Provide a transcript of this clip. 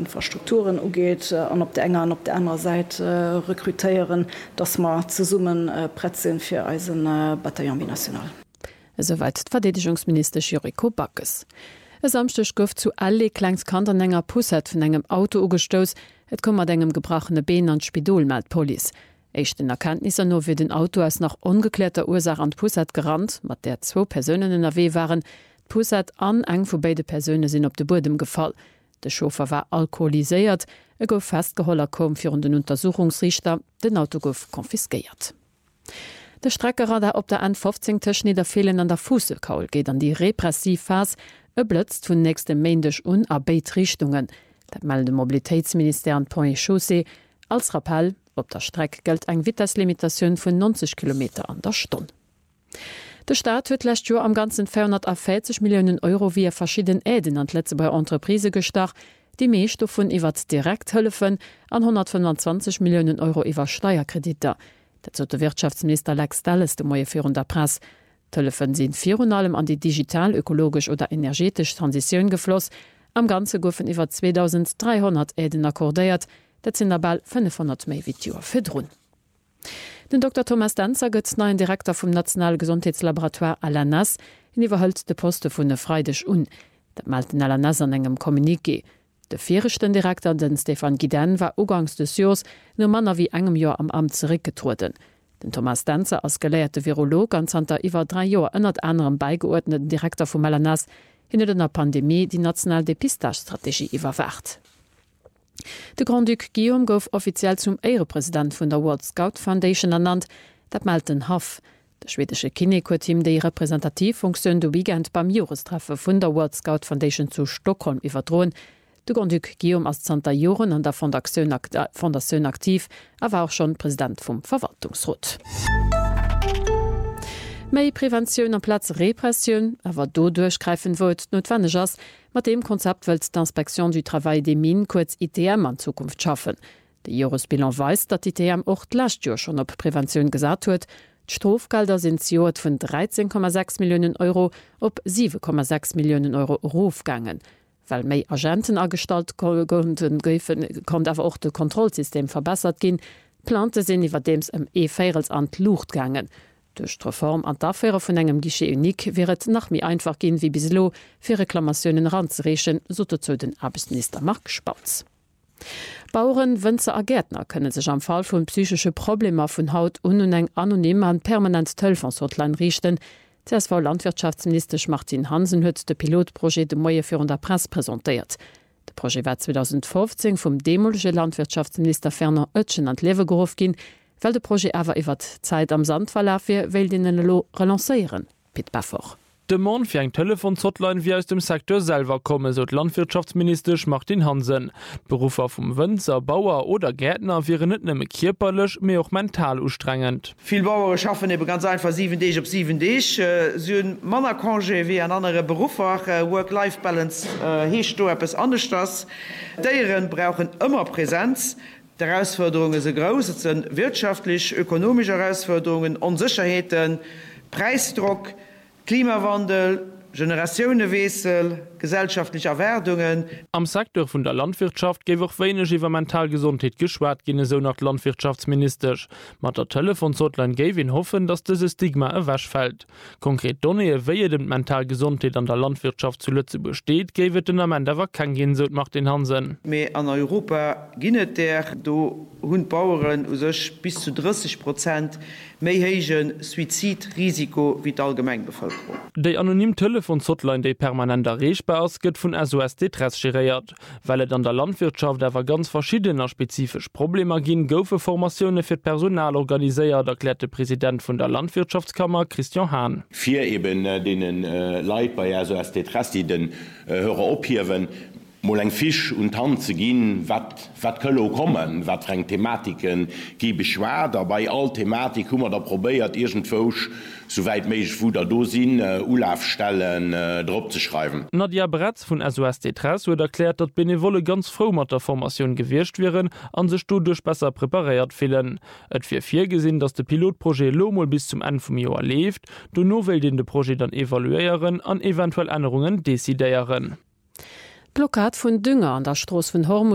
Infrastrukturen ugeht, an op der enger an op der anderen Seite rekrutieren, dass man zu summen Prätzen für Eisen Bataillon binational. Soweit Verteidigungsminister Juriko Backes. Samstech gouf zu alle Kleinskanter enger Pusset vun engem Auto ugestoos, et kommmer engem gebrochene Been an Spidol meldt Poli. Echten Erkenntnisse no fir den Auto als nach ungeklärter Ursache an Pusset gerannt, mat der 2 Personen in AW waren. Pusset an eng vu beide Persone sinn op de Bodem gefall. De Schofer war alkoholiséiert, gouf festgeholler kom fir den Untersuchungsrichter, den Auto gouf konfiskeiert. De Streckeradar op der N15 Tschnider fehlen an der Fussekaul geht an die Repressivphase, blötzt vun nächste Mändech Betrichtungen. Dat meldet Mobilitätsminister an Point-Chaussee als Rappel, op der Strecke gilt eng Viteslimitationun vun 90 km an der Stunde. Der Staat huet lächt Joer am ganzen 440 Millionen Euro wie verschieden Äden an letze bei Entreprise gestach, die meesstoff vun iwwer direkt hëllefen an 125 Millionen Euro iwwer Steuerkrediter. Dat zo der Wirtschaftsminister Lex Dallas de Moie vir der Press. Tëllefen sinn virun allem an die digital, ökologisch oder energetisch Transiioun gefloss. Am ganze goufen iwwer 2300 Äden akkordéiert, dat sinn der ball 500 méi Joer firrunn. Den Dr. Thomas Danzer gëtt neuen Direktor vum Nationalgesundheitslaboratoire Alanas iwwerhëlt de Poste vun de Freidech Dat malt den Alanas an engem Kommuniké. De virchten Direktor den Stefan Guiden war ugangs des Jos no Manner wie engem Joer am Amt zurückgetruden. Den Thomas Danzer als gelehrte Virolog an Santa iwwer 3 Joer ënnert anderem beigeordneten Direktor vum Alanas hinne der Pandemie die national Depistagestrategie iwwerwacht. De Grand-Duc Guillaume gouf offiziell zum Ehrepräsident vun der World Scout Foundation ernannt, dat malt den Haff. De schwedische Kineko-Team déi Repräsentativfunktionun du Weekend beim Jurestreffe vun der World Scout Foundation zu Stockholm iwwerdroen. De Grand-Duc Guillaume as Santa Joren an der Fondation aktiv, war auch schon Präsident vum Verwaltungsrat. Mei Prävention am Platz Repression, awer do durchgreifen wollt notwendig ass, mat dem Konzept wëlt d'Inspektion du Travail des Mines kurz ITM an Zukunft schaffen. De Jahresbilan weist, dat ITM och last Jahr schon op Prävention gesat huet. Strafgelder sind gejoert vun 13,6 Millionen Euro op 7,6 Millionen Euro Rufgangen. Weil méi Agenten astalt konnten kommt awer auch de Kontrollsystem verbessert gin, plante sinn iwwer dems E-Férels an Luucht gangen. Durch die Reform an d'Affäre vun engem Guichet unik wäret nach mi einfach gin wie bislo fir Reklamationen ranzurechen, so zu den Arbeitsminister Mark Spauz. Bauern, Wënzer a Gärtner können sech am Fall vun psychische Probleme vun Haut uneng anonym an permanent Tëllfonshotline richten. CSV Landwirtschaftsminister Martin Hansen huet de Pilotprojekt de Moie fir der Presse präsentiert. De Projekt war 2015 vum demolsche Landwirtschaftsminister Ferner Oetschen an Lewe gehof gin, weil de Projekt awer iwwer Zeit am Sand verlafir will den lo relanceieren. Pit Baffoch. De Mann fir eng Telefonshotline wie aus dem Sektor selber komme, so Landwirtschaftsminister Martin Hansen. Berufer vum Wënzer, Bauer oder Gärtner wären net nemme kierperlech, mé auch mental ustrengend. Viel Bauer schaffen eben ganz einfach 7 Tage op 7 Tage. Syn Manner Kongé wie an andere Berufer, Work-Life-Balance hecht do etwas anders das. Deieren brauchen immer Präsenz. Die Herausforderungen sind groß, es sind wirtschaftlich, ökonomische Herausforderungen, Unsicherheiten, Preisdruck, Klimawandel, Generationenwechsel, gesellschaftliche Erwerdungen. Am Sektor vun der Landwirtschaft gebe auch wenig über Mentalgesundheit geschwärzt, gene so nach Landwirtschaftsminister. Mit der Telefonshotline geben hoffen, dass dieses Stigma erwäsch fällt. Konkret donne, wie dem Mentalgesundheit an der Landwirtschaft zu Lütze besteht, gebe den am Ende aber kein gehen, so macht den Hansen. Mais an Europa ginnet der do hun Bauern sich bis zu 30% méi hegen Suizidrisiko wie die Allgemeinbevölkerung. Die anonym Telefonshotline, die permanent erreichbar ist, geht von SOS Detress geriert. Weil es an der Landwirtschaft aber ganz verschiedener spezifisch Probleme gibt, goufe Formationen für Personal organisiert, erklärt der Präsident von der Landwirtschaftskammer Christian Hahn. Für eben denen Leute bei SOS Detress, die den Hörer abheben, mal ein Fisch und Hand zu gehen, was können kommen, was für Thematiken gibt es schwer. Dabei all Thematik haben wir da probiert, irgendwo, soweit möglich, wo da sind, Aufstellen drauf zu schreiben. Nadia Bretz von SOS Detress hat erklärt, dass Benevole ganz froh mit der Formation gewirrscht wären und sich dadurch besser präpariert fühlen. Es wird viel gesehen, dass das Pilotprojekt Lomol bis zum Ende des Jahres läuft. Danach will das Projekt dann evaluieren und eventuell Änderungen dezidieren. Blockade vun Dünger an der Stroos vun Hormuz